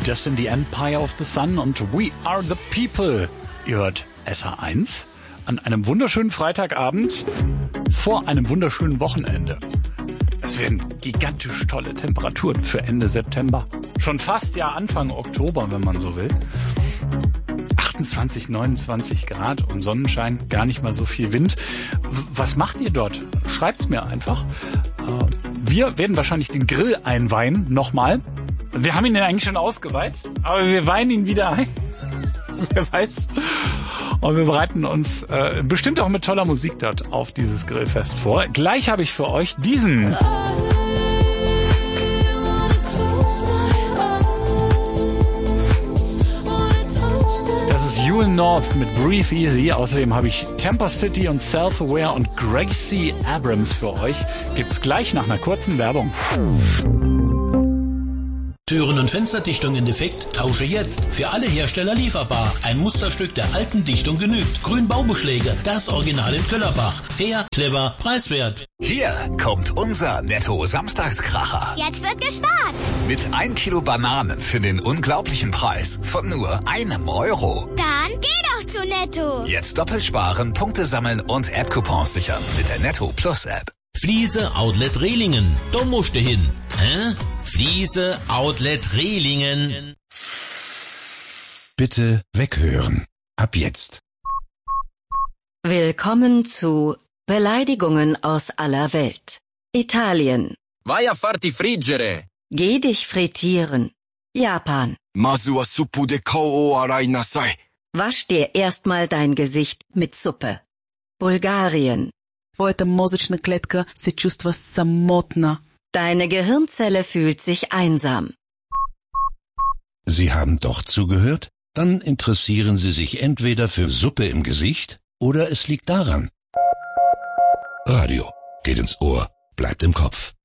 Das sind die Empire of the Sun und We Are the People. Ihr hört SH1 an einem wunderschönen Freitagabend vor einem wunderschönen Wochenende. Es werden gigantisch tolle Temperaturen für Ende September. Schon fast ja Anfang Oktober, wenn man so will. 28, 29 Grad und Sonnenschein, gar nicht mal so viel Wind. Was macht ihr dort? Schreibt's mir einfach. Wir werden wahrscheinlich den Grill einweihen, nochmal. Wir haben ihn ja eigentlich schon ausgeweiht, aber wir weihen ihn wieder ein. Wer weiß. Und wir bereiten uns bestimmt auch mit toller Musik dort auf dieses Grillfest vor. Gleich habe ich für euch diesen. Das ist Jewel North mit Breathe Easy. Außerdem habe ich Temper City und Self-Aware und Gracie Abrams für euch. Gibt's gleich nach einer kurzen Werbung. Türen- und Fensterdichtung in Defekt? Tausche jetzt. Für alle Hersteller lieferbar. Ein Musterstück der alten Dichtung genügt. Grünbaubeschläge, das Original in Köllerbach. Fair, clever, preiswert. Hier kommt unser Netto-Samstagskracher. Jetzt wird gespart. Mit 1 Kilo Bananen für den unglaublichen Preis von nur €1. Dann geh doch zu Netto. Jetzt doppelt sparen, Punkte sammeln und App-Coupons sichern mit der Netto Plus App. Fliese Outlet Rehlingen. Da musst du hin. Hä? Fliese Outlet Rehlingen. Bitte weghören. Ab jetzt. Willkommen zu Beleidigungen aus aller Welt. Italien. Vai a farti friggere. Geh dich frittieren. Japan. Mazu wa suppu de kou o arai nasai. Wasch dir erstmal dein Gesicht mit Suppe. Bulgarien. Твоята мозъчна клетка се чувства самотна. Deine Gehirnzelle fühlt sich einsam. Sie haben doch zugehört? Dann interessieren Sie sich entweder für Suppe im Gesicht oder es liegt daran. Radio geht ins Ohr, bleibt im Kopf.